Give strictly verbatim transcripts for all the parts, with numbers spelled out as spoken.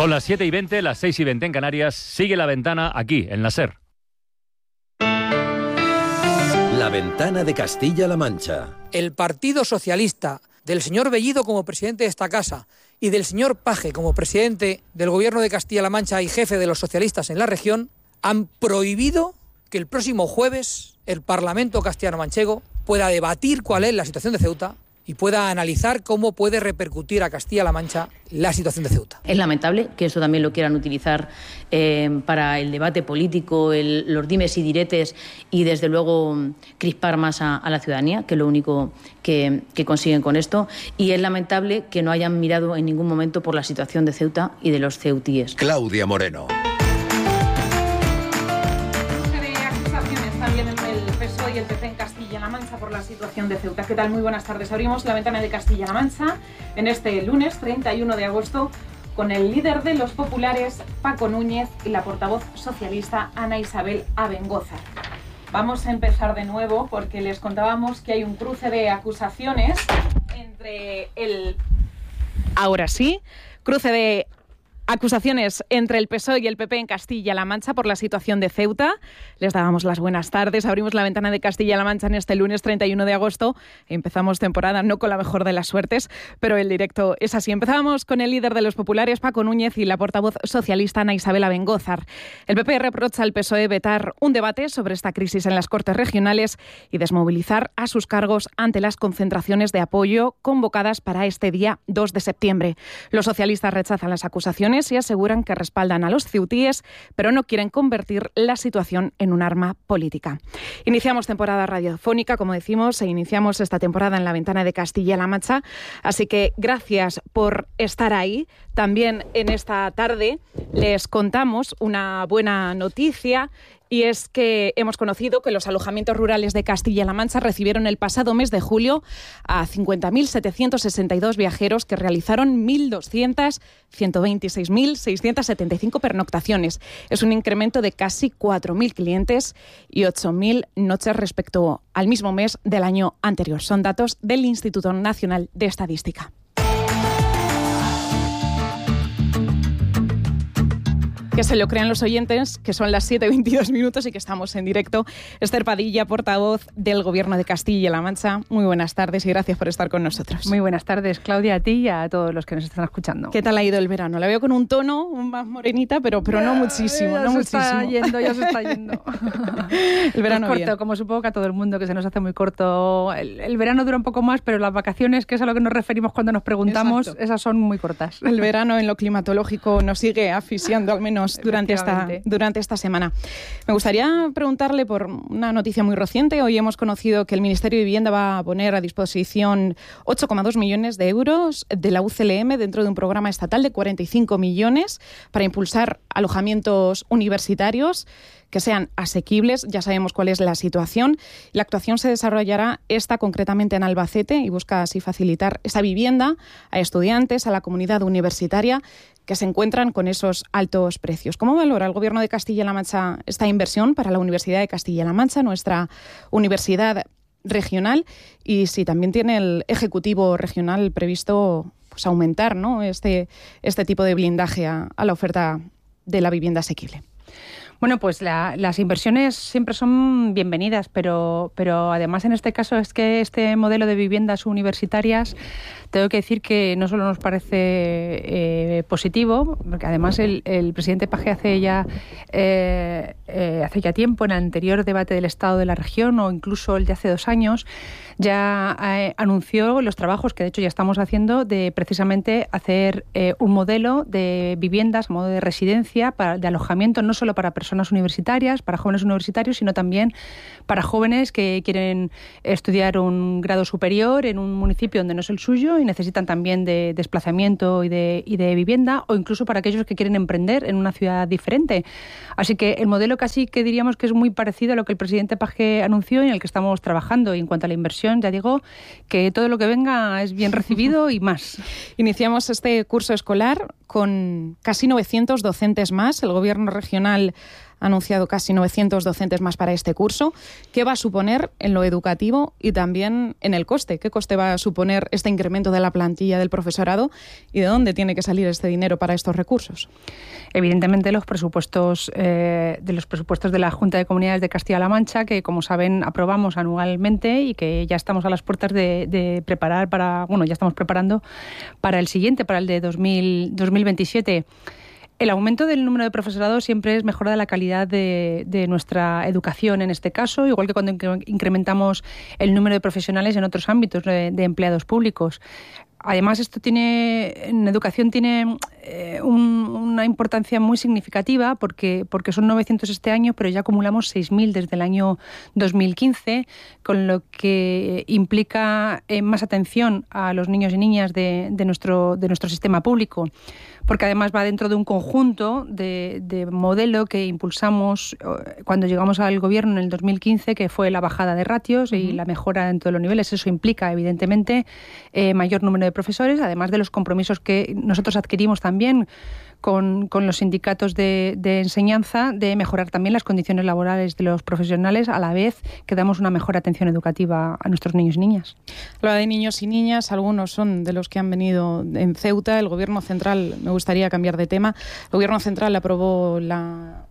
Son las siete y veinte, las seis y veinte en Canarias. Sigue La Ventana aquí, en la SER. La Ventana de Castilla-La Mancha. El Partido Socialista, del señor Bellido como presidente de esta casa y del señor Paje como presidente del Gobierno de Castilla-La Mancha y jefe de los socialistas en la región, han prohibido que el próximo jueves el Parlamento castellano-manchego pueda debatir cuál es la situación de Ceuta y pueda analizar cómo puede repercutir a Castilla-La Mancha la situación de Ceuta. Es lamentable que esto también lo quieran utilizar eh, para el debate político, el, los dimes y diretes y, desde luego, crispar más a, a la ciudadanía, que es lo único que, que consiguen con esto. Y es lamentable que no hayan mirado en ningún momento por la situación de Ceuta y de los ceutíes. Claudia Moreno. Y el P P en Castilla-La Mancha por la situación de Ceuta. ¿Qué tal? Muy buenas tardes. Abrimos la ventana de Castilla-La Mancha en este lunes treinta y uno de agosto con el líder de los populares, Paco Núñez, y la portavoz socialista, Ana Isabel Abengózar. Vamos a empezar de nuevo porque les contábamos que hay un cruce de acusaciones entre el... Ahora sí, cruce de acusaciones entre el P S O E y el P P en Castilla-La Mancha por la situación de Ceuta. Les dábamos las buenas tardes. Abrimos la ventana de Castilla-La Mancha en este lunes treinta y uno de agosto. Empezamos temporada no con la mejor de las suertes, pero el directo es así. Empezábamos con el líder de los populares, Paco Núñez, y la portavoz socialista, Ana Isabel Abengózar. El P P reprocha al P S O E vetar un debate sobre esta crisis en las Cortes regionales y desmovilizar a sus cargos ante las concentraciones de apoyo convocadas para este día dos de septiembre. Los socialistas rechazan las acusaciones y aseguran que respaldan a los ceutíes, pero no quieren convertir la situación en un arma política. Iniciamos temporada radiofónica, como decimos, e iniciamos esta temporada en la ventana de Castilla-La Mancha, así que gracias por estar ahí. También en esta tarde les contamos una buena noticia, y es que hemos conocido que los alojamientos rurales de Castilla-La Mancha recibieron el pasado mes de julio a cincuenta mil setecientos sesenta y dos viajeros que realizaron mil doscientas, ciento veintiséis mil seiscientos setenta y cinco pernoctaciones. Es un incremento de casi cuatro mil clientes y ocho mil noches respecto al mismo mes del año anterior. Son datos del Instituto Nacional de Estadística. Que se lo crean los oyentes, que son las siete y veintidós minutos y que estamos en directo. Esther Padilla, portavoz del Gobierno de Castilla-La Mancha. Muy buenas tardes y gracias por estar con nosotros. Muy buenas tardes, Claudia, a ti y a todos los que nos están escuchando. ¿Qué tal ha ido el verano? La veo con un tono más morenita, pero, pero no muchísimo. Ya no se muchísimo. está yendo, ya se está yendo. El verano es corto, bien. Como supongo que a todo el mundo, que se nos hace muy corto. El, el verano dura un poco más, pero las vacaciones, que es a lo que nos referimos cuando nos preguntamos, exacto, esas son muy cortas. El verano en lo climatológico nos sigue asfixiando, al menos durante esta durante esta semana. Me gustaría preguntarle por una noticia muy reciente. Hoy hemos conocido que el Ministerio de Vivienda va a poner a disposición ocho coma dos millones de euros de la U C L M dentro de un programa estatal de cuarenta y cinco millones para impulsar alojamientos universitarios que sean asequibles. Ya sabemos cuál es la situación. La actuación se desarrollará esta concretamente en Albacete y busca así facilitar esa vivienda a estudiantes, a la comunidad universitaria que se encuentran con esos altos precios. ¿Cómo valora el Gobierno de Castilla-La Mancha esta inversión para la Universidad de Castilla-La Mancha, nuestra universidad regional? Y si también tiene el Ejecutivo regional previsto pues aumentar, ¿no?, este, este tipo de blindaje a, a la oferta de la vivienda asequible. Bueno, pues la, las inversiones siempre son bienvenidas, pero, pero además en este caso es que este modelo de viviendas universitarias, tengo que decir que no solo nos parece eh, positivo, porque además el, el presidente Paje hace ya, eh, eh, hace ya tiempo, en el anterior debate del Estado de la región o incluso el de hace dos años, ya eh, anunció los trabajos que de hecho ya estamos haciendo de precisamente hacer eh, un modelo de viviendas, modo de residencia, para, de alojamiento, no solo para personas universitarias, para jóvenes universitarios, sino también para jóvenes que quieren estudiar un grado superior en un municipio donde no es el suyo y necesitan también de desplazamiento y de, y de vivienda, o incluso para aquellos que quieren emprender en una ciudad diferente. Así que el modelo casi que diríamos que es muy parecido a lo que el presidente Paje anunció y en el que estamos trabajando. Y en cuanto a la inversión, ya digo que todo lo que venga es bien recibido y más. Iniciamos este curso escolar con casi novecientos docentes más. El Gobierno regional ha anunciado casi novecientos docentes más para este curso. ¿Qué va a suponer en lo educativo y también en el coste? ¿Qué coste va a suponer este incremento de la plantilla del profesorado y de dónde tiene que salir este dinero para estos recursos? Evidentemente los presupuestos eh, de los presupuestos de la Junta de Comunidades de Castilla-La Mancha, que como saben aprobamos anualmente y que ya estamos a las puertas de, de preparar para, bueno, ya estamos preparando para el siguiente, para el de dos mil veintisiete. El aumento del número de profesorado siempre es mejora de la calidad de, de nuestra educación en este caso, igual que cuando incrementamos el número de profesionales en otros ámbitos de, de empleados públicos. Además, esto tiene, en educación tiene eh, un, una importancia muy significativa porque, porque son novecientos este año, pero ya acumulamos seis mil desde el año dos mil quince, con lo que implica eh, más atención a los niños y niñas de, de, nuestro, de nuestro sistema público. Porque además va dentro de un conjunto de, de modelo que impulsamos cuando llegamos al gobierno en el dos mil quince, que fue la bajada de ratios uh-huh. y la mejora en todos los niveles. Eso implica, evidentemente, eh, mayor número de profesores, además de los compromisos que nosotros adquirimos también con, con los sindicatos de, de enseñanza, de mejorar también las condiciones laborales de los profesionales, a la vez que damos una mejor atención educativa a nuestros niños y niñas. Habla de niños y niñas, algunos son de los que han venido en Ceuta. El Gobierno Central, me gustaría cambiar de tema, el Gobierno Central aprobó la,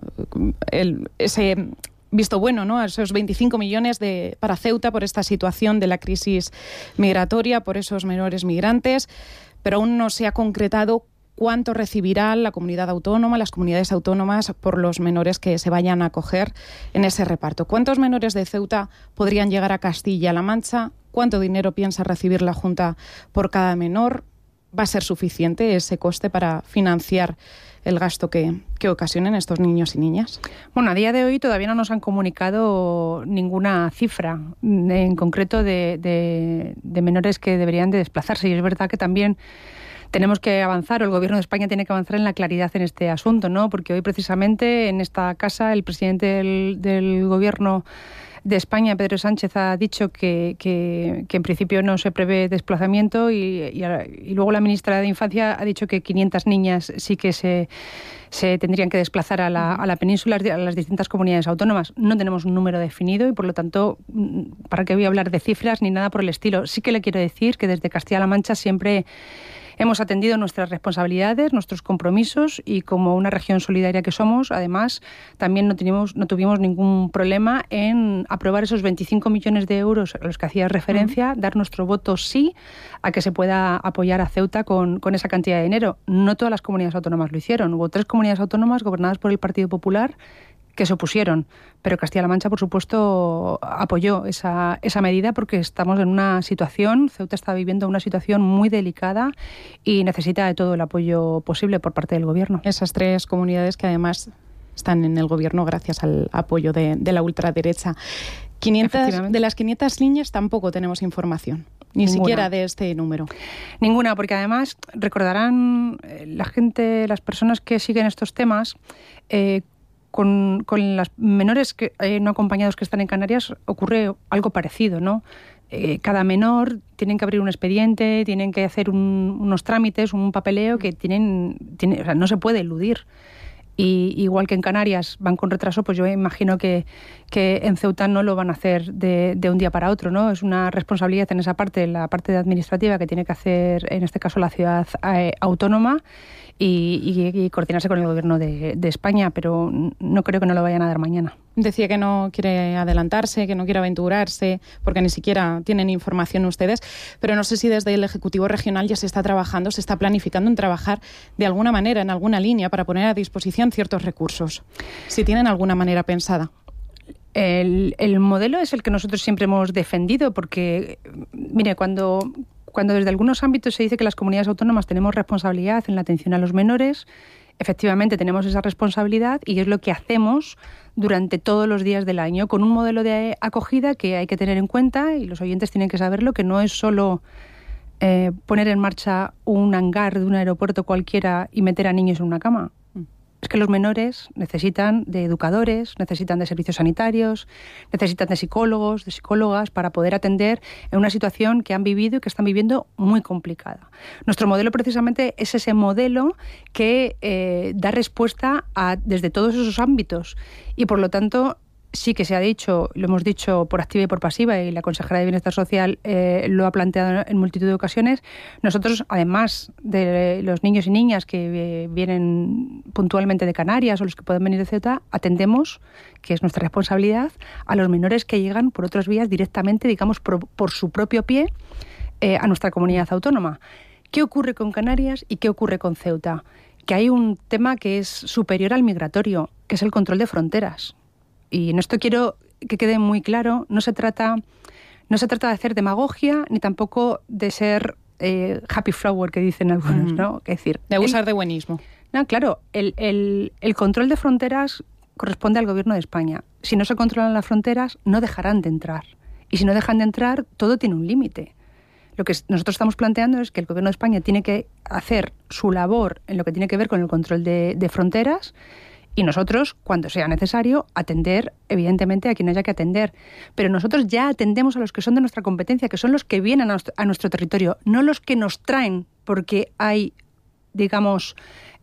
el, ese visto bueno, ¿no?, a esos veinticinco millones de, para Ceuta por esta situación de la crisis migratoria, por esos menores migrantes, pero aún no se ha concretado cuánto recibirá la comunidad autónoma, las comunidades autónomas, por los menores que se vayan a acoger en ese reparto. ¿Cuántos menores de Ceuta podrían llegar a Castilla-La Mancha? ¿Cuánto dinero piensa recibir la Junta por cada menor? ¿Va a ser suficiente ese coste para financiar el gasto que, que ocasionen estos niños y niñas? Bueno, a día de hoy todavía no nos han comunicado ninguna cifra en concreto de, de, de menores que deberían de desplazarse. Y es verdad que también tenemos que avanzar, o el Gobierno de España tiene que avanzar en la claridad en este asunto, ¿no? Porque hoy precisamente en esta casa el presidente del, del Gobierno de España, Pedro Sánchez, ha dicho que, que, que en principio no se prevé desplazamiento y, y, y luego la ministra de Infancia ha dicho que quinientas niñas sí que se, se tendrían que desplazar a la, a la península, a las distintas comunidades autónomas. No tenemos un número definido y, por lo tanto, ¿para qué voy a hablar de cifras ni nada por el estilo? Sí que le quiero decir que desde Castilla-La Mancha siempre hemos atendido nuestras responsabilidades, nuestros compromisos, y como una región solidaria que somos, además, también no tuvimos, no tuvimos ningún problema en aprobar esos veinticinco millones de euros a los que hacía referencia, uh-huh. dar nuestro voto sí a que se pueda apoyar a Ceuta con, con esa cantidad de dinero. No todas las comunidades autónomas lo hicieron. Hubo tres comunidades autónomas gobernadas por el Partido Popular que se opusieron, pero Castilla-La Mancha, por supuesto, apoyó esa, esa medida porque estamos en una situación, Ceuta está viviendo una situación muy delicada y necesita de todo el apoyo posible por parte del Gobierno. Esas tres comunidades que además están en el Gobierno gracias al apoyo de, de la ultraderecha. quinientas, de las quinientas niñas tampoco tenemos información, ni Ninguna. siquiera de este número. Ninguna, porque además recordarán la gente, las personas que siguen estos temas, eh, Con, con las menores que, eh, no acompañados que están en Canarias ocurre algo parecido, ¿no? Eh, cada menor tienen que abrir un expediente, tienen que hacer un, unos trámites, un papeleo que tienen, tiene, o sea, no se puede eludir. Y igual que en Canarias van con retraso, pues yo imagino que, que en Ceuta no lo van a hacer de, de un día para otro, ¿no? Es una responsabilidad en esa parte, la parte administrativa que tiene que hacer, en este caso, la ciudad eh, autónoma y, y, y coordinarse con el Gobierno de, de España, pero no creo que no lo vayan a dar mañana. Decía que no quiere adelantarse, que no quiere aventurarse, porque ni siquiera tienen información ustedes, pero no sé si desde el Ejecutivo Regional ya se está trabajando, se está planificando en trabajar de alguna manera, en alguna línea, para poner a disposición ciertos recursos, si tienen alguna manera pensada. El, el modelo es el que nosotros siempre hemos defendido, porque, mire, cuando... Cuando desde algunos ámbitos se dice que las comunidades autónomas tenemos responsabilidad en la atención a los menores, efectivamente tenemos esa responsabilidad y es lo que hacemos durante todos los días del año, con un modelo de acogida que hay que tener en cuenta, y los oyentes tienen que saberlo, que no es solo eh, poner en marcha un hangar de un aeropuerto cualquiera y meter a niños en una cama. Es que los menores necesitan de educadores, necesitan de servicios sanitarios, necesitan de psicólogos, de psicólogas para poder atender en una situación que han vivido y que están viviendo muy complicada. Nuestro modelo precisamente es ese modelo que eh, da respuesta a, desde todos esos ámbitos y por lo tanto sí que se ha dicho, lo hemos dicho por activa y por pasiva, y la consejera de Bienestar Social eh, lo ha planteado en multitud de ocasiones. Nosotros, además de los niños y niñas que eh, vienen puntualmente de Canarias o los que pueden venir de Ceuta, atendemos, que es nuestra responsabilidad, a los menores que llegan por otras vías directamente, digamos, por, por su propio pie, eh, a nuestra comunidad autónoma. ¿Qué ocurre con Canarias y qué ocurre con Ceuta? Que hay un tema que es superior al migratorio, que es el control de fronteras. Y en esto quiero que quede muy claro, no se trata, no se trata de hacer demagogia, ni tampoco de ser eh, happy flower, que dicen algunos, ¿no? Es decir, de abusar el, de buenismo. No, claro, el, el, el control de fronteras corresponde al Gobierno de España. Si no se controlan las fronteras, no dejarán de entrar. Y si no dejan de entrar, todo tiene un límite. Lo que nosotros estamos planteando es que el Gobierno de España tiene que hacer su labor en lo que tiene que ver con el control de, de fronteras, y nosotros, cuando sea necesario, atender, evidentemente, a quien haya que atender. Pero nosotros ya atendemos a los que son de nuestra competencia, que son los que vienen a nuestro, a nuestro territorio, no los que nos traen porque hay, digamos,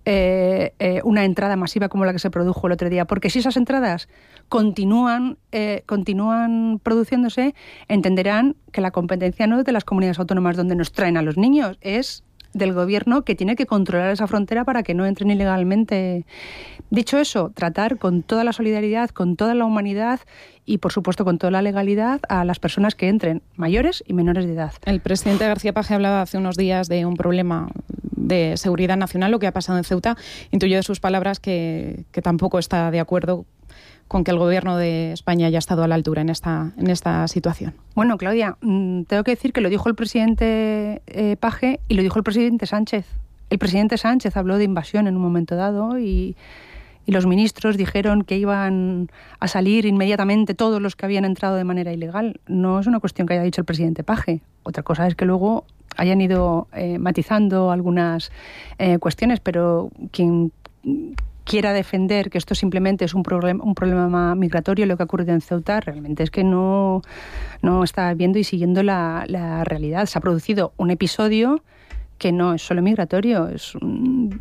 eh, eh, una entrada masiva como la que se produjo el otro día. Porque si esas entradas continúan, eh, continúan produciéndose, entenderán que la competencia no es de las comunidades autónomas donde nos traen a los niños, es del Gobierno, que tiene que controlar esa frontera para que no entren ilegalmente. Dicho eso, tratar con toda la solidaridad, con toda la humanidad y, por supuesto, con toda la legalidad a las personas que entren, mayores y menores de edad. El presidente García Paje hablaba hace unos días de un problema de seguridad nacional, lo que ha pasado en Ceuta. Intuyó de sus palabras que, que tampoco está de acuerdo con que el Gobierno de España haya estado a la altura en esta, en esta situación. Bueno, Claudia, mmm, tengo que decir que lo dijo el presidente eh, Paje y lo dijo el presidente Sánchez. El presidente Sánchez habló de invasión en un momento dado y, y los ministros dijeron que iban a salir inmediatamente todos los que habían entrado de manera ilegal. No es una cuestión que haya dicho el presidente Paje. Otra cosa es que luego hayan ido eh, matizando algunas eh, cuestiones, pero quien quiera defender que esto simplemente es un problema, un problema migratorio, lo que ha ocurrido en Ceuta, realmente es que no, no está viendo y siguiendo la, la realidad. Se ha producido un episodio que no es solo migratorio, es un,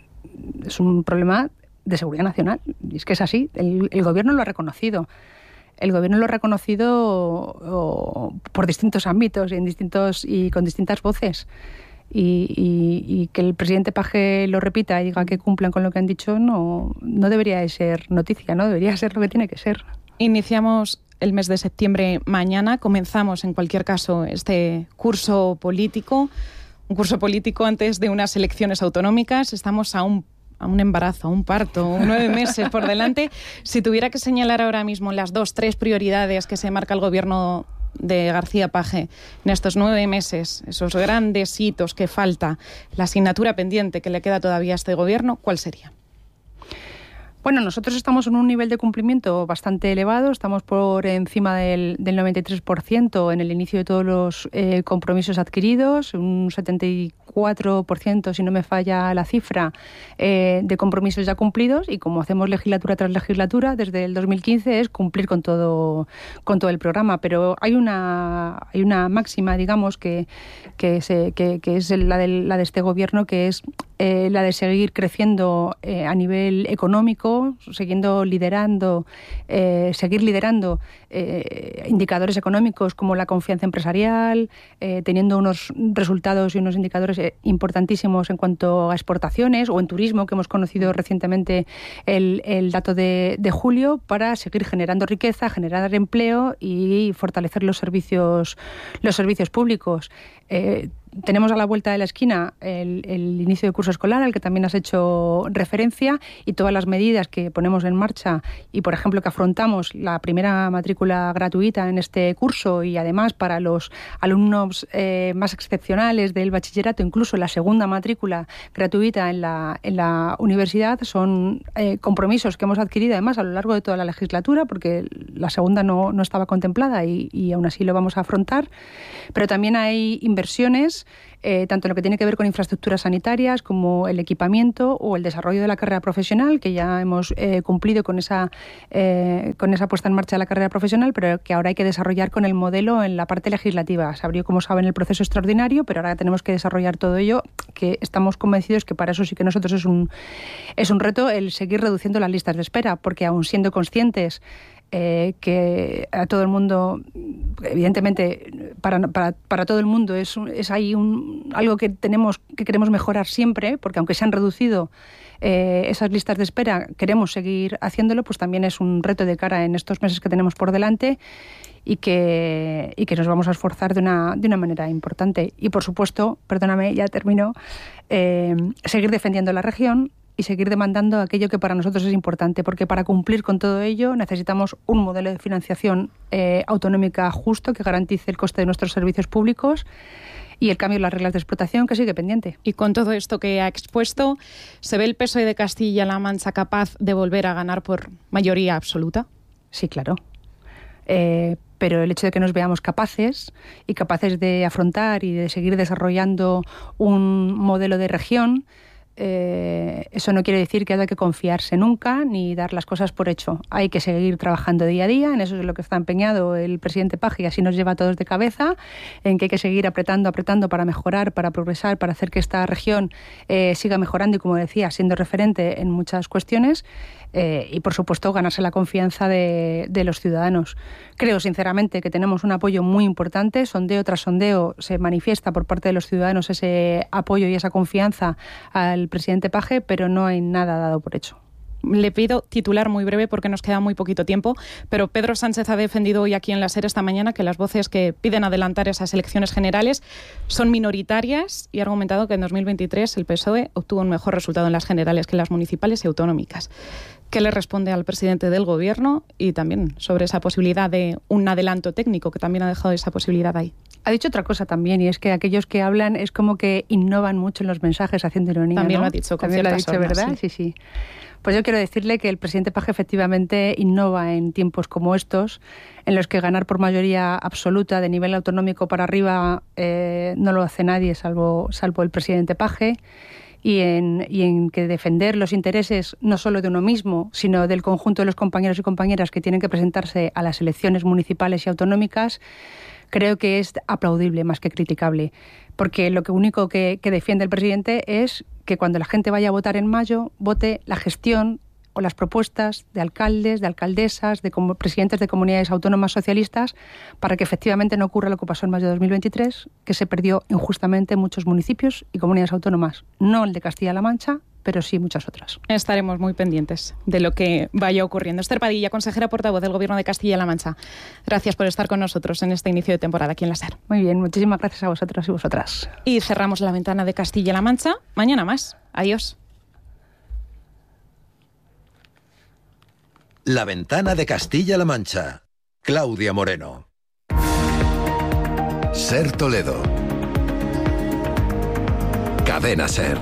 es un problema de seguridad nacional. Y es que es así, el, el Gobierno lo ha reconocido. El Gobierno lo ha reconocido o, por distintos ámbitos y, en distintos, y con distintas voces. Y, y, y que el presidente Paje lo repita y diga que cumplan con lo que han dicho no, no debería de ser noticia, no debería ser lo que tiene que ser. Iniciamos el mes de septiembre mañana, comenzamos en cualquier caso este curso político, un curso político antes de unas elecciones autonómicas. Estamos a un, a un embarazo, a un parto, nueve meses por delante. Si tuviera que señalar ahora mismo las dos, tres prioridades que se marca el Gobierno de García Paje en estos nueve meses, esos grandes hitos que falta, la asignatura pendiente que le queda todavía a este Gobierno, ¿cuál sería? Bueno, nosotros estamos en un nivel de cumplimiento bastante elevado, estamos por encima del, del noventa y tres por ciento en el inicio de todos los eh, compromisos adquiridos, un setenta y cuatro por ciento, si no me falla la cifra, eh, de compromisos ya cumplidos, y como hacemos legislatura tras legislatura, desde el dos mil quince es cumplir con todo, con todo el programa. Pero hay una, hay una máxima, digamos, que, que, se, que, que es la de, la de este Gobierno, que es eh, la de seguir creciendo eh, a nivel económico, siguiendo liderando, eh, seguir liderando eh, indicadores económicos como la confianza empresarial, eh, teniendo unos resultados y unos indicadores eh, importantísimos en cuanto a exportaciones o en turismo, que hemos conocido recientemente el, el dato de, de julio, para seguir generando riqueza, generar empleo y fortalecer los servicios, los servicios públicos. Eh, Tenemos a la vuelta de la esquina el, el inicio de curso escolar, al que también has hecho referencia, y todas las medidas que ponemos en marcha y, por ejemplo, que afrontamos la primera matrícula gratuita en este curso, y además para los alumnos eh, más excepcionales del bachillerato, incluso la segunda matrícula gratuita en la, en la universidad, son eh, compromisos que hemos adquirido además a lo largo de toda la legislatura, porque la segunda no, no estaba contemplada y, y aún así lo vamos a afrontar. Pero también hay inversiones importantes, eh, tanto en lo que tiene que ver con infraestructuras sanitarias como el equipamiento o el desarrollo de la carrera profesional, que ya hemos eh, cumplido con esa, eh, con esa puesta en marcha de la carrera profesional, pero que ahora hay que desarrollar con el modelo en la parte legislativa. Se abrió, como saben, el proceso extraordinario, pero ahora tenemos que desarrollar todo ello, que estamos convencidos que para eso sí que nosotros es un, es un reto el seguir reduciendo las listas de espera, porque aun siendo conscientes Eh, que a todo el mundo, evidentemente, para, para, para todo el mundo es, es ahí un, algo que tenemos que queremos mejorar siempre, porque aunque se han reducido eh, esas listas de espera, queremos seguir haciéndolo, pues también es un reto de cara en estos meses que tenemos por delante y que, y que nos vamos a esforzar de una, de una manera importante. Y, por supuesto, perdóname, ya termino, eh, seguir defendiendo la región y seguir demandando aquello que para nosotros es importante, porque para cumplir con todo ello necesitamos un modelo de financiación eh, autonómica justo que garantice el coste de nuestros servicios públicos y el cambio en las reglas de explotación, que sigue pendiente. Y con todo esto que ha expuesto, ¿se ve el P S O E de Castilla-La Mancha capaz de volver a ganar por mayoría absoluta? Sí, claro. Eh, pero el hecho de que nos veamos capaces y capaces de afrontar y de seguir desarrollando un modelo de región, Eh, eso no quiere decir que haya que confiarse nunca ni dar las cosas por hecho. Hay que seguir trabajando día a día, en eso es lo que está empeñado el presidente Paje y así nos lleva a todos de cabeza, en que hay que seguir apretando, apretando para mejorar, para progresar, para hacer que esta región eh, siga mejorando y, como decía, siendo referente en muchas cuestiones eh, y, por supuesto, ganarse la confianza de, de los ciudadanos. Creo, sinceramente, que tenemos un apoyo muy importante. Sondeo tras sondeo se manifiesta por parte de los ciudadanos ese apoyo y esa confianza al presidente Paje, pero no hay nada dado por hecho. Le pido titular muy breve porque nos queda muy poquito tiempo, pero Pedro Sánchez ha defendido hoy aquí en la SER esta mañana que las voces que piden adelantar esas elecciones generales son minoritarias y ha argumentado que en dos mil veintitrés el P S O E obtuvo un mejor resultado en las generales que en las municipales y autonómicas. ¿Qué le responde al presidente del Gobierno y también sobre esa posibilidad de un adelanto técnico, que también ha dejado esa posibilidad ahí? Ha dicho otra cosa también, y es que aquellos que hablan es como que innovan mucho en los mensajes, haciendo ironía. También ¿no? lo ha dicho, con También lo ha dicho, sornas, ¿verdad? Sí. sí, sí. Pues yo quiero decirle que el presidente Paje efectivamente innova en tiempos como estos, en los que ganar por mayoría absoluta de nivel autonómico para arriba eh, no lo hace nadie salvo, salvo el presidente Paje, y en, y en que defender los intereses no solo de uno mismo, sino del conjunto de los compañeros y compañeras que tienen que presentarse a las elecciones municipales y autonómicas, creo que es aplaudible más que criticable, porque lo que único que, que defiende el presidente es que cuando la gente vaya a votar en mayo, vote la gestión o las propuestas de alcaldes, de alcaldesas, de como presidentes de comunidades autónomas socialistas, para que efectivamente no ocurra lo que pasó en mayo de dos mil veintitrés, que se perdió injustamente en muchos municipios y comunidades autónomas. No el de Castilla-La Mancha, pero sí muchas otras. Estaremos muy pendientes de lo que vaya ocurriendo. Esther Padilla, consejera portavoz del Gobierno de Castilla-La Mancha. Gracias por estar con nosotros en este inicio de temporada aquí en la SER. Muy bien, muchísimas gracias a vosotros y vosotras. Y cerramos la ventana de Castilla-La Mancha. Mañana más. Adiós. La ventana de Castilla-La Mancha. Claudia Moreno. SER Toledo. Cadena SER.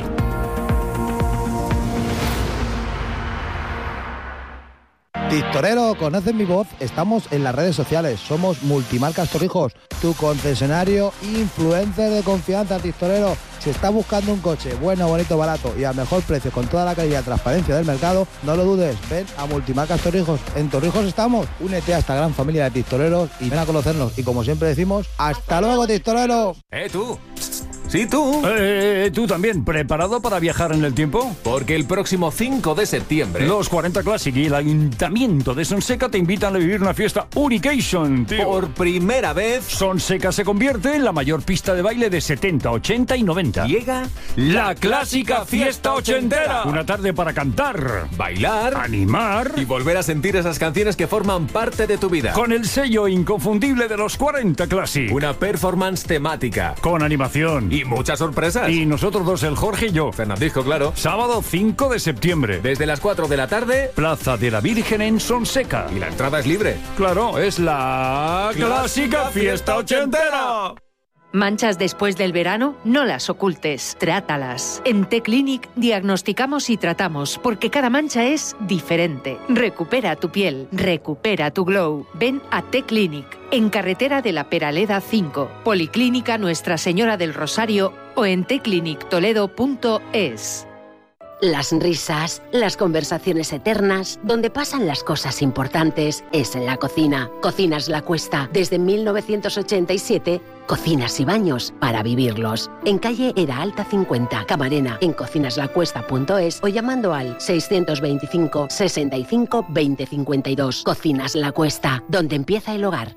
Tistorero, ¿conoces mi voz? Estamos en las redes sociales, somos Multimarcas Torrijos, tu concesionario influencer de confianza, Tistorero. Si estás buscando un coche bueno, bonito, barato y a mejor precio con toda la calidad y transparencia del mercado, no lo dudes, ven a Multimarcas Torrijos. En Torrijos estamos, únete a esta gran familia de Tistoreros y ven a conocernos. Y como siempre decimos, ¡hasta luego, Tistorero! ¡Eh, tú! Sí, tú. Eh, tú también, ¿preparado para viajar en el tiempo? Porque el próximo cinco de septiembre... Los cuarenta Classic y el Ayuntamiento de Sonseca te invitan a vivir una fiesta Unication, tío. Por primera vez... Sonseca se convierte en la mayor pista de baile de setenta, ochenta y noventa. Llega la clásica fiesta ochentera. Una tarde para cantar, bailar, animar y volver a sentir esas canciones que forman parte de tu vida. Con el sello inconfundible de los cuarenta Classic. Una performance temática. Con animación. Y muchas sorpresas. Y nosotros dos, el Jorge y yo. Fernandisco, claro. Sábado cinco de septiembre. Desde las cuatro de la tarde. Plaza de la Virgen en Sonseca. Y la entrada es libre. Claro, es la clásica fiesta ochentera. ¿Manchas después del verano? No las ocultes, trátalas. En T-Clinic diagnosticamos y tratamos, porque cada mancha es diferente. Recupera tu piel, recupera tu glow. Ven a T-Clinic, en carretera de la Peraleda cinco, Policlínica Nuestra Señora del Rosario o en t clinic toledo punto es. Las risas, las conversaciones eternas, donde pasan las cosas importantes, es en la cocina. Cocinas La Cuesta, desde mil novecientos ochenta y siete, cocinas y baños para vivirlos. En calle Era Alta cincuenta, Camarena, en cocinas la cuesta punto es o llamando al seiscientos veinticinco, sesenta y cinco, veinte cincuenta y dos. Cocinas La Cuesta, donde empieza el hogar.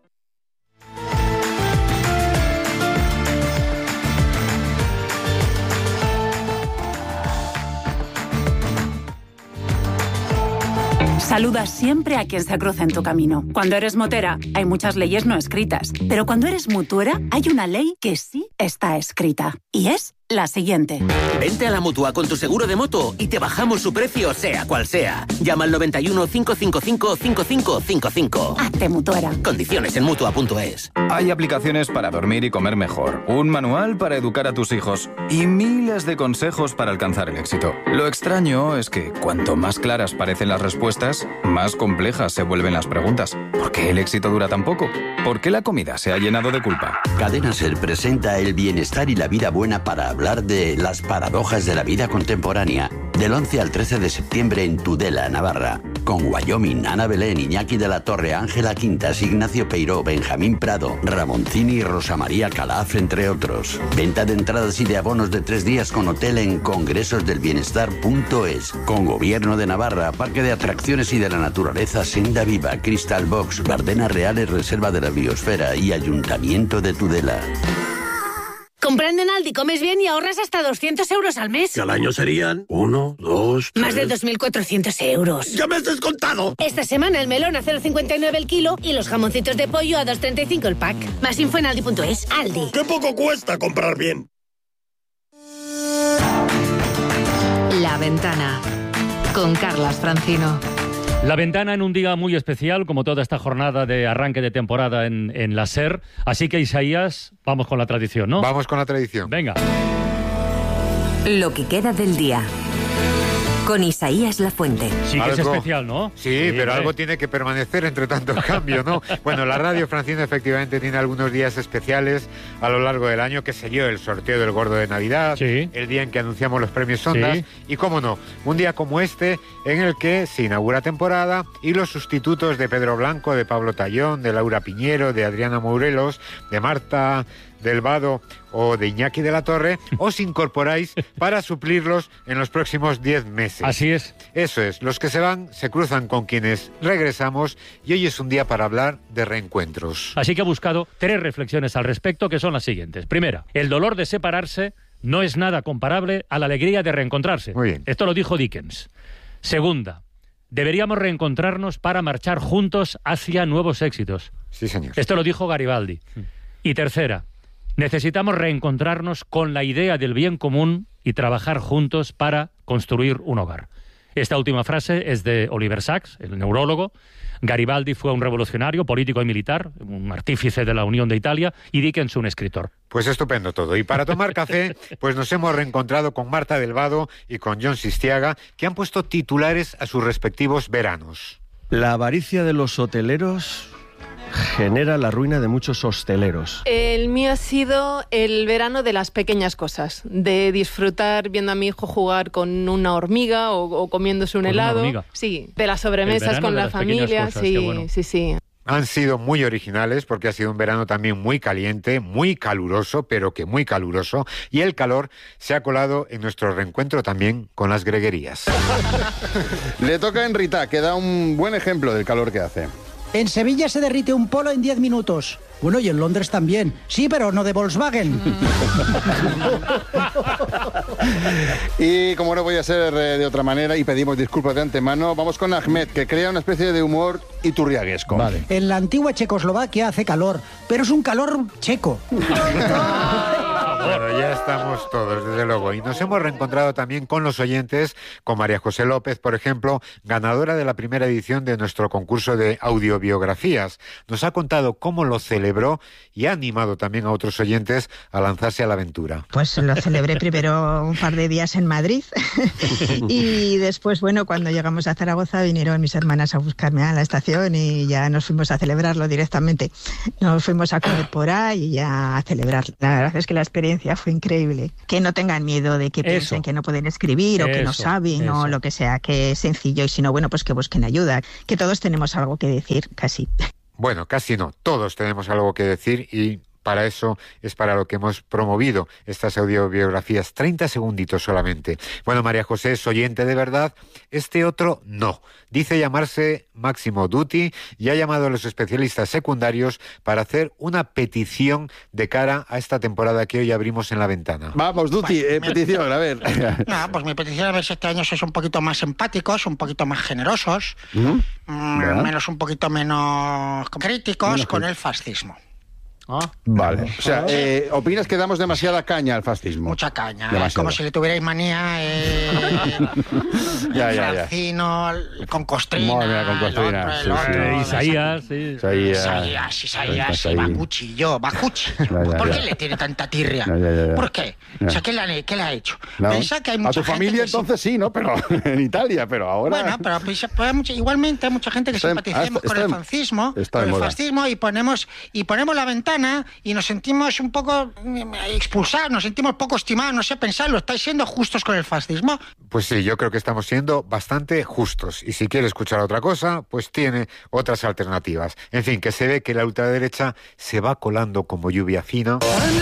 Saludas siempre a quien se cruza en tu camino. Cuando eres motera, hay muchas leyes no escritas. Pero cuando eres mutuera, hay una ley que sí está escrita. Y es la siguiente. Vente a la Mutua con tu seguro de moto y te bajamos su precio, sea cual sea. Llama al noventa y uno, cinco cinco cinco, cinco cinco cinco cinco. Hazte mutuera. Condiciones en Mutua punto es. Hay aplicaciones para dormir y comer mejor, un manual para educar a tus hijos y miles de consejos para alcanzar el éxito. Lo extraño es que cuanto más claras parecen las respuestas, más complejas se vuelven las preguntas. ¿Por qué el éxito dura tan poco? ¿Por qué la comida se ha llenado de culpa? Cadena Ser presenta el bienestar y la vida buena para hablar de las paradojas de la vida contemporánea. Del once al trece de septiembre en Tudela, Navarra. Con Wyoming, Ana Belén, Iñaki de la Torre, Ángela Quintas, Ignacio Peiró, Benjamín Prado, Ramoncini y Rosa María Calaf, entre otros. Venta de entradas y de abonos de tres días con hotel en congresos del bienestar punto es. Con Gobierno de Navarra, Parque de Atracciones y de la Naturaleza, Senda Viva, Crystal Box, Bardenas Reales, Reserva de la Biosfera y Ayuntamiento de Tudela. Comprando en Aldi comes bien y ahorras hasta doscientos euros al mes. Que al año serían uno, dos, tres... Más de dos mil cuatrocientos euros. ¡Ya me has descontado! Esta semana el melón a cero coma cincuenta y nueve el kilo y los jamoncitos de pollo a dos coma treinta y cinco el pack. Más info en aldi punto es. Aldi. ¡Qué poco cuesta comprar bien! La Ventana, con Carlas Francino. La Ventana en un día muy especial, como toda esta jornada de arranque de temporada en, en la SER. Así que, Isaías, vamos con la tradición, ¿no? Vamos con la tradición. Venga. Lo que queda del día. Con Isaías Lafuente. Sí que es especial, ¿no? Sí, sí pero eh. algo tiene que permanecer entre tanto cambio, ¿no? Bueno, la radio Francino efectivamente tiene algunos días especiales a lo largo del año, que se yo, el sorteo del Gordo de Navidad, sí. el día en que anunciamos los premios Ondas, sí. y cómo no, un día como este en el que se inaugura temporada y los sustitutos de Pedro Blanco, de Pablo Tallón, de Laura Piñero, de Adriana Morelos, de Marta del Vado o de Iñaki de la Torre, os incorporáis para suplirlos en los próximos diez meses. Así es. Eso es, los que se van se cruzan con quienes regresamos y hoy es un día para hablar de reencuentros. Así que he buscado tres reflexiones al respecto que son las siguientes. Primera, el dolor de separarse no es nada comparable a la alegría de reencontrarse. Muy bien. Esto lo dijo Dickens. Segunda, deberíamos reencontrarnos para marchar juntos hacia nuevos éxitos. Sí, señor. Esto lo dijo Garibaldi. Y tercera, necesitamos reencontrarnos con la idea del bien común y trabajar juntos para construir un hogar. Esta última frase es de Oliver Sacks, el neurólogo. Garibaldi fue un revolucionario, político y militar, un artífice de la Unión de Italia, y Dickens un escritor. Pues estupendo todo. Y para tomar café, pues nos hemos reencontrado con Marta del Vado y con John Sistiaga, que han puesto titulares a sus respectivos veranos. La avaricia de los hoteleros genera la ruina de muchos hosteleros. El mío ha sido el verano de las pequeñas cosas, de disfrutar viendo a mi hijo jugar con una hormiga o, o comiéndose un ¿Con helado. una hormiga? Sí, de las sobremesas con la familia. Cosas, sí, bueno. sí, sí. Han sido muy originales porque ha sido un verano también muy caliente, muy caluroso, pero que muy caluroso, y el calor se ha colado en nuestro reencuentro también con las greguerías. Le toca a Enrita, que da un buen ejemplo del calor que hace. En Sevilla se derrite un polo en diez minutos. Bueno, y en Londres también. Sí, pero no de Volkswagen. Y como no voy a ser de otra manera, y pedimos disculpas de antemano, vamos con Ahmed, que crea una especie de humor iturriaguesco. Vale. En la antigua Checoslovaquia hace calor, pero es un calor checo. favor. Bueno, ya estamos todos, desde luego. Y nos hemos reencontrado también con los oyentes, con María José López, por ejemplo, ganadora de la primera edición de nuestro concurso de audiobiografías. Nos ha contado cómo lo celebró y ha animado también a otros oyentes a lanzarse a la aventura. Pues lo celebré primero un par de días en Madrid y después, bueno, cuando llegamos a Zaragoza vinieron mis hermanas a buscarme a la estación y ya nos fuimos a celebrarlo directamente. Nos fuimos a comer por ahí y ya a celebrar. La verdad es que la experiencia fue increíble. Que no tengan miedo de que eso. piensen que no pueden escribir o eso, que no saben eso. o lo que sea, que es sencillo y si no, bueno, pues que busquen ayuda. Que todos tenemos algo que decir, casi. Bueno, casi no. Todos tenemos algo que decir y para eso es para lo que hemos promovido estas audiobiografías. treinta segunditos solamente. Bueno, María José es oyente de verdad. Este otro no. Dice llamarse Máximo Dutti y ha llamado a los especialistas secundarios para hacer una petición de cara a esta temporada que hoy abrimos en La Ventana. Vamos, Dutti, eh, petición, a ver. No, pues mi petición es ver si este año sois un poquito más empáticos, un poquito más generosos, ¿Mm? Mm, menos un poquito menos críticos menos con el fascismo. Ah. Vale, o sea, eh, ¿opinas que damos demasiada caña al fascismo? Mucha caña, eh, como si le tuvierais manía eh, ya, ya, ya. Francino, con Costrina, Madre, con Costrina. El otro, el sí, otro, sí. Isaías, sí. Isaías, Isaías, Isaías y Bakuchi, yo, Bakuchi. Ya, ya, ¿Por ya. qué le tiene tanta tirria? Ya, ya, ya, ya. ¿Por qué? Ya. O sea, ¿qué le, ha, ¿qué le ha hecho? No. Piensa que hay mucha a tu gente familia que entonces sí, ¿no? Pero en Italia, pero ahora... Bueno, pero piensa, pues, hay mucha, igualmente hay mucha gente que Está en- simpaticemos ah, está con el en- fascismo, está con de el moda. fascismo y ponemos, y ponemos La Ventana y nos sentimos un poco mm, expulsados, nos sentimos poco estimados, no sé pensarlo, ¿estáis siendo justos con el fascismo? Pues sí, yo creo que estamos siendo bastante justos. Y si quiere escuchar otra cosa, pues tiene otras alternativas. En fin, que se ve que la ultraderecha se va colando como lluvia fina.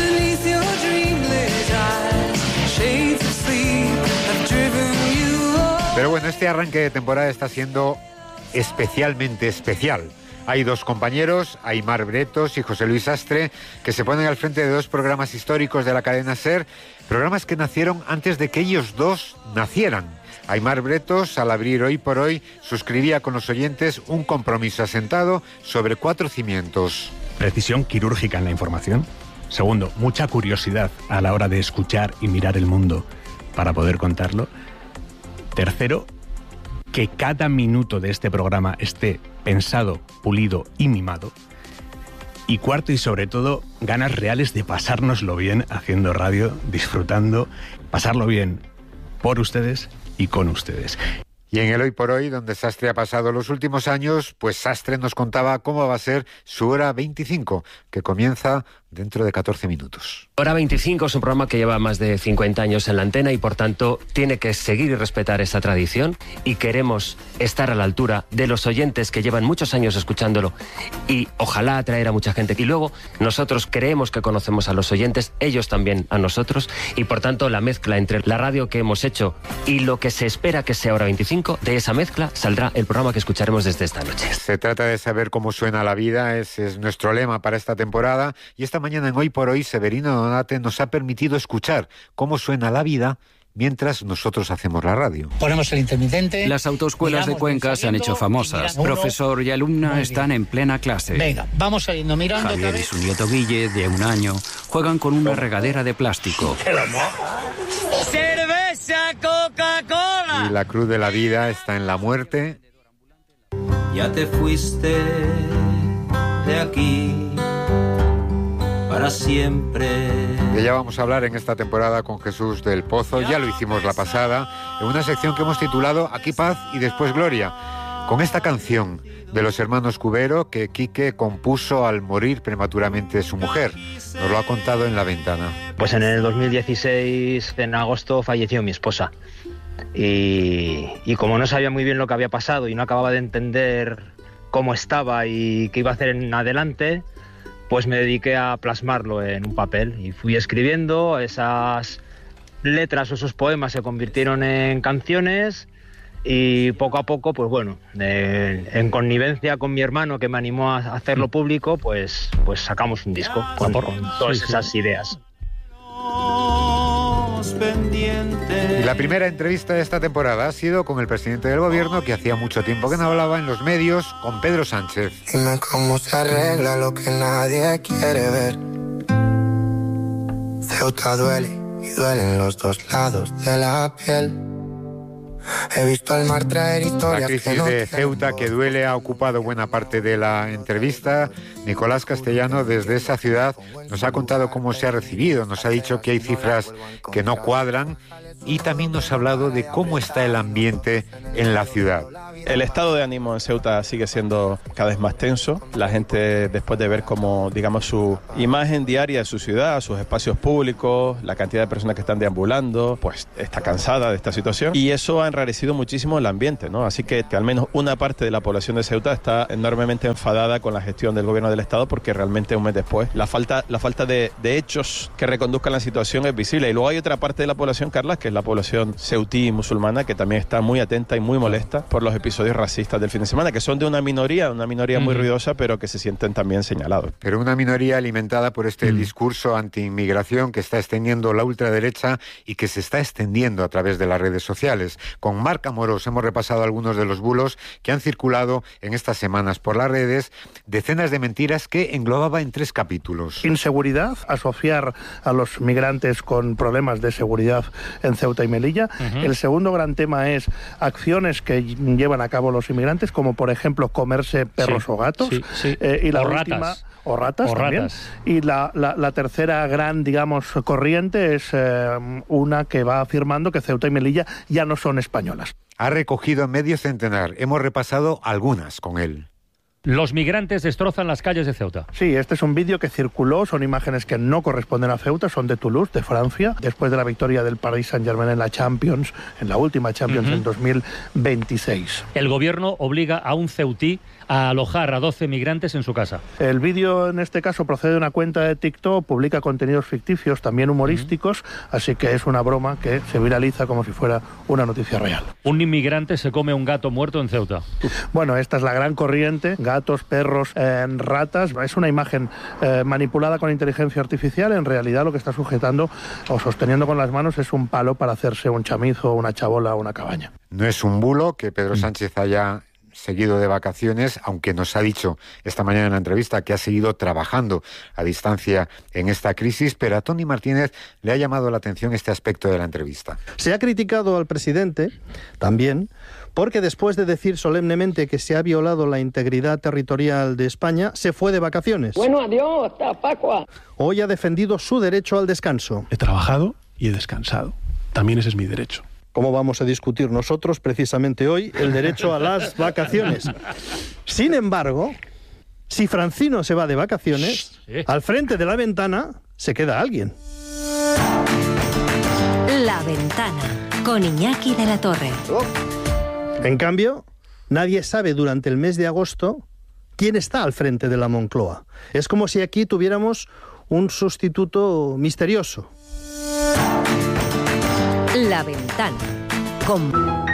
Pero bueno, este arranque de temporada está siendo especialmente especial. Hay dos compañeros, Aimar Bretos y José Luis Astre, que se ponen al frente de dos programas históricos de la cadena SER, programas que nacieron antes de que ellos dos nacieran. Aimar Bretos, al abrir Hoy por Hoy, suscribía con los oyentes un compromiso asentado sobre cuatro cimientos. Precisión quirúrgica en la información. Segundo, mucha curiosidad a la hora de escuchar y mirar el mundo para poder contarlo. Tercero, que cada minuto de este programa esté pensado, pulido y mimado. Y cuarto y sobre todo, ganas reales de pasárnoslo bien haciendo radio, disfrutando, pasarlo bien por ustedes y con ustedes. Y en el Hoy por Hoy, donde Sastre ha pasado los últimos años, pues Sastre nos contaba cómo va a ser su hora veinticinco, que comienza dentro de catorce minutos. Hora veinticinco es un programa que lleva más de cincuenta años en la antena y por tanto tiene que seguir y respetar esa tradición y queremos estar a la altura de los oyentes que llevan muchos años escuchándolo y ojalá atraer a mucha gente. Y luego nosotros creemos que conocemos a los oyentes, ellos también a nosotros y por tanto la mezcla entre la radio que hemos hecho y lo que se espera que sea Hora veinticinco, de esa mezcla saldrá el programa que escucharemos desde esta noche. Se trata de saber cómo suena la vida, ese es nuestro lema para esta temporada y esta mañana en Hoy por Hoy Severino Donate nos ha permitido escuchar cómo suena la vida mientras nosotros hacemos la radio. Ponemos el intermitente. Las autoescuelas de Cuenca se han hecho famosas. Profesor y alumna están en plena clase. Venga, vamos saliendo mirando. Javier y su nieto Guille, de un año, juegan con una regadera de plástico. ¡Cerveza Coca-Cola! Y la cruz de la vida está en la muerte. Ya te fuiste de aquí para siempre. De ella vamos a hablar en esta temporada con Jesús del Pozo, ya lo hicimos la pasada, en una sección que hemos titulado Aquí paz y después gloria, con esta canción de los hermanos Cubero que Quique compuso al morir prematuramente su mujer. Nos lo ha contado en La Ventana. Pues en el dos mil dieciséis, en agosto, falleció mi esposa. Y, y como no sabía muy bien lo que había pasado y no acababa de entender cómo estaba y qué iba a hacer en adelante, pues me dediqué a plasmarlo en un papel y fui escribiendo. Esas letras o esos poemas se convirtieron en canciones y poco a poco, pues bueno, eh, en connivencia con mi hermano que me animó a hacerlo público, pues, pues sacamos un disco con, con todas Sí, sí. esas ideas. Y la primera entrevista de esta temporada ha sido con el presidente del gobierno, que hacía mucho tiempo que no hablaba en los medios, con Pedro Sánchez. Dime cómo se arregla lo que nadie quiere ver. Ceuta duele y duelen los dos lados de la piel. He visto al mar traer historias. La crisis que no de Ceuta que duele ha ocupado buena parte de la entrevista. Nicolás Castellano desde esa ciudad nos ha contado cómo se ha recibido, nos ha dicho que hay cifras que no cuadran y también nos ha hablado de cómo está el ambiente en la ciudad. El estado de ánimo en Ceuta sigue siendo cada vez más tenso. La gente, después de ver cómo, digamos, su imagen diaria de su ciudad, sus espacios públicos, la cantidad de personas que están deambulando, pues está cansada de esta situación y eso ha enrarecido muchísimo el ambiente, ¿no? Así que, que al menos una parte de la población de Ceuta está enormemente enfadada con la gestión del gobierno del estado porque realmente un mes después la falta, la falta de, de hechos que reconduzcan la situación es visible. Y luego hay otra parte de la población, Carla, que es la población ceutí musulmana, que también está muy atenta y muy molesta por los episodios racistas del fin de semana, que son de una minoría, una minoría muy ruidosa, pero que se sienten también señalados. Pero una minoría alimentada por este mm. discurso anti-inmigración que está extendiendo la ultraderecha y que se está extendiendo a través de las redes sociales. Con Marc Amorós hemos repasado algunos de los bulos que han circulado en estas semanas por las redes, decenas de mentiras que englobaba en tres capítulos. Inseguridad, asociar a los migrantes con problemas de seguridad en Ceuta y Melilla. Uh-huh. El segundo gran tema es acciones que llevan a cabo los inmigrantes, como por ejemplo comerse perros sí, o gatos. Sí, sí. Eh, y la o última, ratas. O ratas o también. Ratas. Y la, la, la tercera gran, digamos, corriente es eh, una que va afirmando que Ceuta y Melilla ya no son españolas. Ha recogido medio centenar. Hemos repasado algunas con él. Los migrantes destrozan las calles de Ceuta. Sí, este es un vídeo que circuló, son imágenes que no corresponden a Ceuta, son de Toulouse, de Francia, después de la victoria del Paris Saint-Germain en la Champions, en la última Champions uh-huh. en dos mil veintiséis. El gobierno obliga a un ceutí a alojar a doce migrantes en su casa. El vídeo, en este caso, procede de una cuenta de TikTok, publica contenidos ficticios, también humorísticos, uh-huh. así que es una broma que se viraliza como si fuera una noticia real. Un inmigrante se come un gato muerto en Ceuta. Bueno, esta es la gran corriente, gatos, perros, eh, ratas. Es una imagen eh, manipulada con inteligencia artificial. En realidad lo que está sujetando o sosteniendo con las manos es un palo para hacerse un chamizo, una chabola o una cabaña. No es un bulo que Pedro Sánchez haya seguido de vacaciones, aunque nos ha dicho esta mañana en la entrevista que ha seguido trabajando a distancia en esta crisis, pero a Tony Martínez le ha llamado la atención este aspecto de la entrevista. Se ha criticado al presidente también porque después de decir solemnemente que se ha violado la integridad territorial de España, se fue de vacaciones. Bueno, adiós, hasta Pascua. Hoy ha defendido su derecho al descanso. He trabajado y he descansado. También ese es mi derecho. ¿Cómo vamos a discutir nosotros precisamente hoy el derecho a las vacaciones? Sin embargo, si Francino se va de vacaciones, al frente de la ventana se queda alguien. La Ventana, con Iñaki de la Torre. En cambio, nadie sabe durante el mes de agosto quién está al frente de la Moncloa. Es como si aquí tuviéramos un sustituto misterioso. La Ventana, con...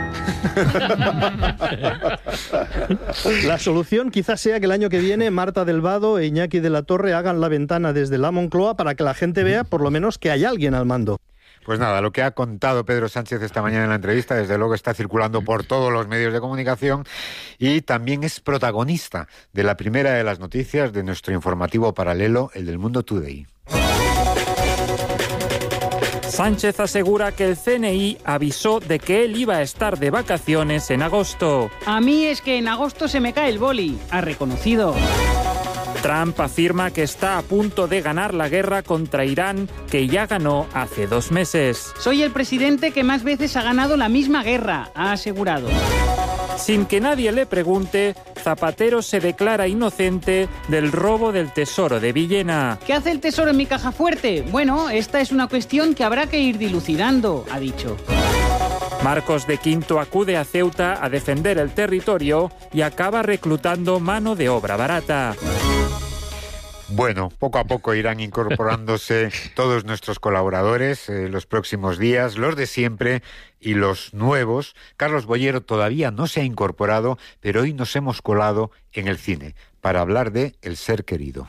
La solución quizás sea que el año que viene Marta del Vado e Iñaki de la Torre hagan La Ventana desde la Moncloa para que la gente vea por lo menos que hay alguien al mando. Pues nada, lo que ha contado Pedro Sánchez esta mañana en la entrevista, desde luego está circulando por todos los medios de comunicación y también es protagonista de la primera de las noticias de nuestro informativo paralelo, el del Mundo Today. Sánchez asegura que el C N I avisó de que él iba a estar de vacaciones en agosto. A mí es que en agosto se me cae el boli, ha reconocido. Trump afirma que está a punto de ganar la guerra contra Irán, que ya ganó hace dos meses. Soy el presidente que más veces ha ganado la misma guerra, ha asegurado. Sin que nadie le pregunte, Zapatero se declara inocente del robo del tesoro de Villena. ¿Qué hace el tesoro en mi caja fuerte? Bueno, esta es una cuestión que habrá que ir dilucidando, ha dicho. Marcos de Quinto acude a Ceuta a defender el territorio y acaba reclutando mano de obra barata. Bueno, poco a poco irán incorporándose todos nuestros colaboradores eh, los próximos días, los de siempre y los nuevos. Carlos Bollero todavía no se ha incorporado, pero hoy nos hemos colado en el cine para hablar de El ser querido.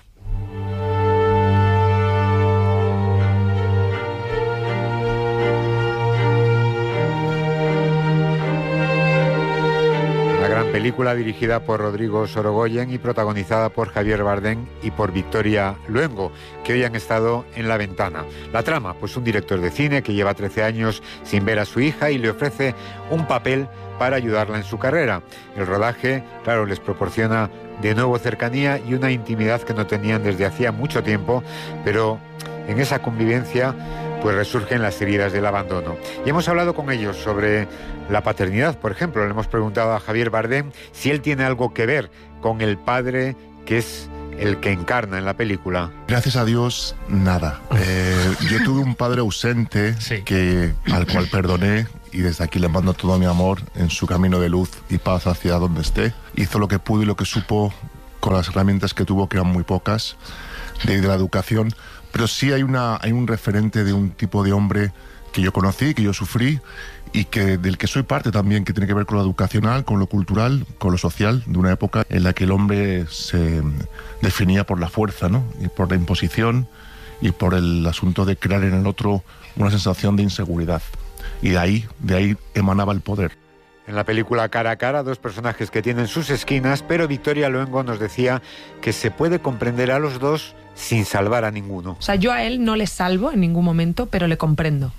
gran película dirigida por Rodrigo Sorogoyen y protagonizada por Javier Bardem y por Victoria Luengo, que hoy han estado en La Ventana. La trama, pues un director de cine que lleva trece años sin ver a su hija y le ofrece un papel para ayudarla en su carrera. El rodaje, claro, les proporciona de nuevo cercanía y una intimidad que no tenían desde hacía mucho tiempo, pero en esa convivencia pues resurgen las heridas del abandono. Y hemos hablado con ellos sobre la paternidad, por ejemplo. Le hemos preguntado a Javier Bardem si él tiene algo que ver con el padre que es el que encarna en la película. Gracias a Dios, nada. Eh, yo tuve un padre ausente sí. que, al cual perdoné, y desde aquí le mando todo mi amor en su camino de luz y paz hacia donde esté. Hizo lo que pudo y lo que supo con las herramientas que tuvo, que eran muy pocas, de, de la educación. Pero sí hay, una, hay un referente de un tipo de hombre que yo conocí, que yo sufrí y que del que soy parte también, que tiene que ver con lo educacional, con lo cultural, con lo social, de una época en la que el hombre se definía por la fuerza, ¿no? Y por la imposición y por el asunto de crear en el otro una sensación de inseguridad. Y de ahí, de ahí emanaba el poder. En la película Cara a Cara, dos personajes que tienen sus esquinas, pero Victoria Luengo nos decía que se puede comprender a los dos sin salvar a ninguno. O sea, yo a él no le salvo en ningún momento, pero le comprendo.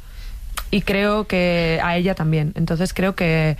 Y creo que a ella también. Entonces creo que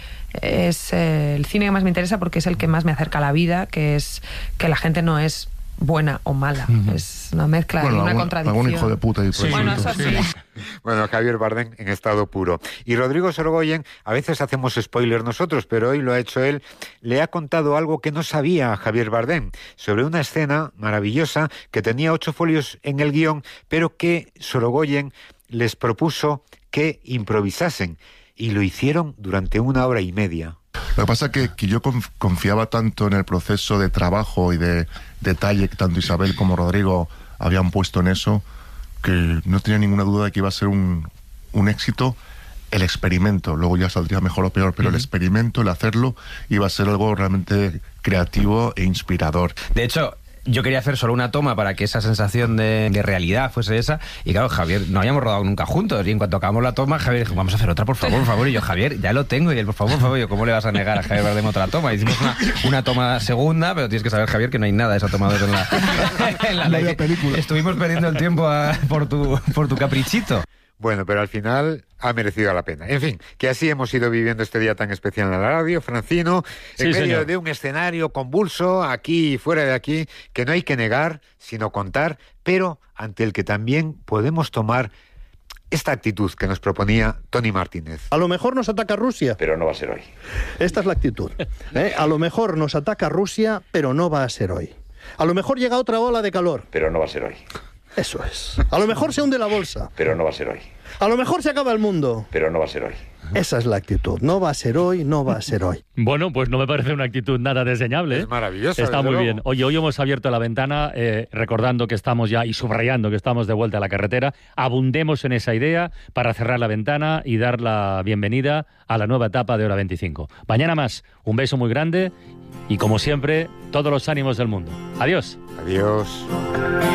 es eh, el cine que más me interesa porque es el que más me acerca a la vida, que es que la gente no es buena o mala. Uh-huh. Es una mezcla bueno, y una algún, contradicción. Algún hijo de puta. Y sí. Bueno, eso sí. Bueno, Javier Bardem en estado puro. Y Rodrigo Sorogoyen, a veces hacemos spoiler nosotros, pero hoy lo ha hecho él, le ha contado algo que no sabía a Javier Bardem, sobre una escena maravillosa que tenía ocho folios en el guión, pero que Sorogoyen les propuso que improvisasen, y lo hicieron durante una hora y media. Lo que pasa es que, que yo confiaba tanto en el proceso de trabajo y de detalle que tanto Isabel como Rodrigo habían puesto en eso, que no tenía ninguna duda de que iba a ser un, un éxito el experimento. Luego ya saldría mejor o peor, pero uh-huh. el experimento, el hacerlo, iba a ser algo realmente creativo e inspirador. De hecho, yo quería hacer solo una toma para que esa sensación de, de realidad fuese esa, y claro, Javier, no habíamos rodado nunca juntos, y en cuanto acabamos la toma, Javier dijo, vamos a hacer otra, por favor, por favor, y yo, Javier, ya lo tengo, y él, por favor, por favor, yo, ¿cómo le vas a negar a Javier Bardem otra toma? Hicimos una, una toma segunda, pero tienes que saber, Javier, que no hay nada de esa toma dos en la, en la, la película. Estuvimos perdiendo el tiempo a, por, tu, por tu caprichito. Bueno, pero al final ha merecido la pena. En fin, que así hemos ido viviendo este día tan especial en la radio, Francino, en sí, medio señor. de un escenario convulso, aquí y fuera de aquí, que no hay que negar, sino contar, pero ante el que también podemos tomar esta actitud que nos proponía Tony Martínez. A lo mejor nos ataca Rusia. Pero no va a ser hoy. Esta es la actitud. ¿eh? A lo mejor nos ataca Rusia, pero no va a ser hoy. A lo mejor llega otra ola de calor. Pero no va a ser hoy. Eso es. A lo mejor se hunde la bolsa. Pero no va a ser hoy. A lo mejor se acaba el mundo. Pero no va a ser hoy. Esa es la actitud. No va a ser hoy, no va a ser hoy. Bueno, pues no me parece una actitud nada desdeñable. Es maravillosa. Está muy luego. bien. Oye, hoy hemos abierto la ventana eh, recordando que estamos ya y subrayando que estamos de vuelta a la carretera. Abundemos en esa idea para cerrar la ventana y dar la bienvenida a la nueva etapa de Hora veinticinco. Mañana más. Un beso muy grande y, como siempre, todos los ánimos del mundo. Adiós. Adiós.